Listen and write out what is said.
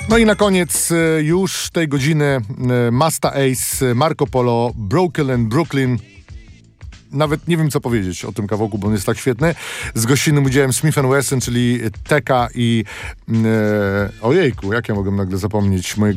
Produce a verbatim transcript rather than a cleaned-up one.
No i na koniec e, już tej godziny e, Masta Ace, Marco Polo, Broken and Brooklyn. Nawet nie wiem, co powiedzieć o tym kawałku, bo on jest tak świetny. Z gościnnym udziałem Smith and Wesson, czyli Teka i... E, ojejku, jak ja mogę nagle zapomnieć mojego